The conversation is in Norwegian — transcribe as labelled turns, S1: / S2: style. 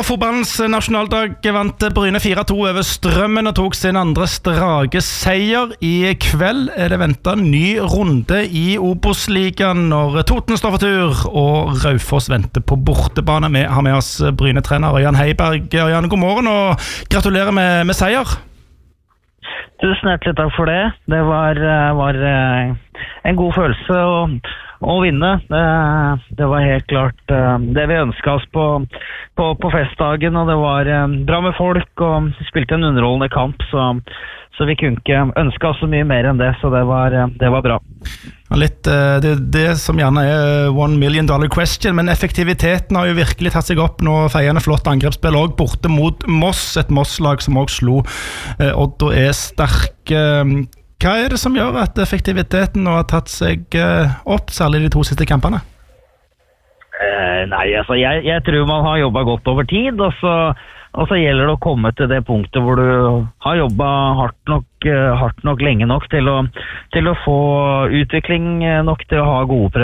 S1: fotballens nasjonaldag vant Bryne 4-2 over Strømmen og tok sin andre strake seier. I kveld det ventet en ny runde i Obos-ligaen når Toten står for tur, og Raufoss venter på bortebane. Vi har med oss Bryne-trener Ørjan Heiberg. Ørjan, god morgen og gratulerer med seier.
S2: Tusen hjertelig takk for det. Det var en god følelse å vinne. Det var helt klart det vi ønsket oss på festdagen, og det var bra med folk, og vi spilte en underholdende kamp, så vi kunne ikke ønske oss så mye mer enn det, så det var bra. Det som gjerne $1 million question, men effektiviteten har jo virkelig tatt seg opp nå. Feiende flott angrepsspill også borte mot Moss, et Moss-lag som også slo Odd og sterk. Hva det som gjør at effektiviteten nå har tatt seg opp, særlig de 2 siste kampene? Nei, altså jeg tror man har jobbet godt over tid, og så gjelder det å komme til det punktet hvor du har jobbet hardt nok lenge nok til å få utvikling nok til å ha gode